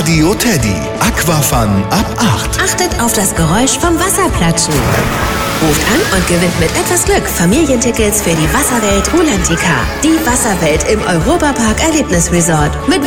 Radio Teddy. Aquafun ab 8. Achtet auf das Geräusch vom Wasserplatschen. Ruft an und gewinnt mit etwas Glück Familientickets für die Wasserwelt Rulantica. Die Wasserwelt im Europapark Erlebnisresort. Mit